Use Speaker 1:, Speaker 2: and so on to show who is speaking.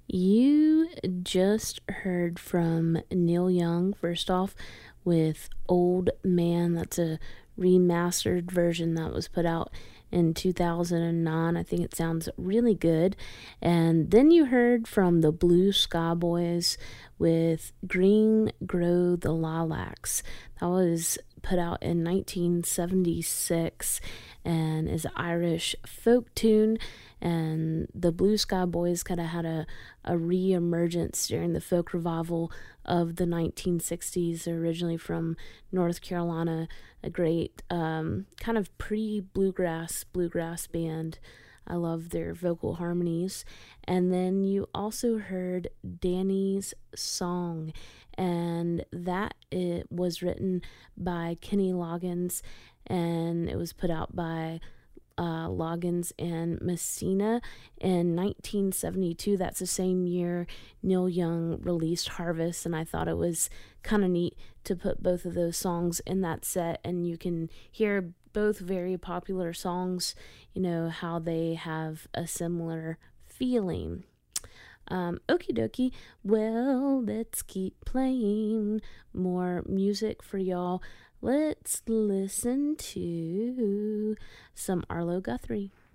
Speaker 1: You just heard from Neil Young, first off, with Old Man. That's a remastered version that was put out in 2009. I think it sounds really good. And then you heard from the Blue Sky Boys with Green Grow the Lilacs. That was put out in 1976 and is an Irish folk tune. And the Blue Sky Boys kind of had a re-emergence during the folk revival of the 1960s. They're originally from North Carolina, a great kind of pre-bluegrass band. I love their vocal harmonies. And then you also heard Danny's Song, and that it was written by Kenny Loggins, and it was put out by Loggins and Messina in 1972. That's the same year Neil Young released Harvest, and I thought it was kind of neat to put both of those songs in that set, and you can hear both very popular songs, how they have a similar feeling. Okie dokie. Well, let's keep playing more music for y'all. Let's listen to some Arlo Guthrie.